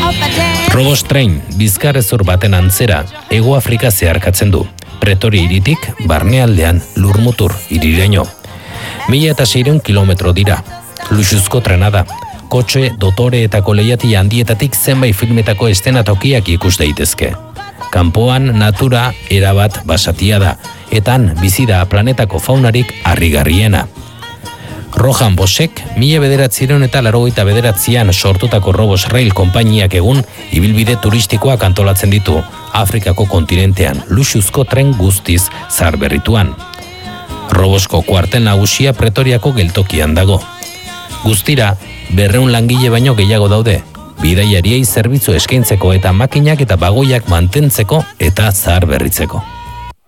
Robos Train, bizkarrezur baten antzera, Hego Afrika zeharkatzen du. Pretoria hiritik, barnealdean, Lurmutur hiriraino. 1600 kilometro dira. Luxuzko trena da. Kotxe, dotore eta leihatila handietatik zenbait filmetako eszenatokiak ikus daitezke. Kanpoan natura erabat basatia da, etan bizi da planetako faunarik harrigarriena. Rohan Bosek, 1989an sortutako Robos Rail konpainiak egun ibilbide turistikoak antolatzen ditu, Afrikako kontinentean, luxuzko tren guztiz zaharberrituan. Robosko kuartel nagusia Pretoriako geltokian dago. Guztira, 200 langile baino gehiago daude, bidaiariei zerbitzu eskaintzeko eta makinak eta bagoiak mantentzeko eta zaharberritzeko.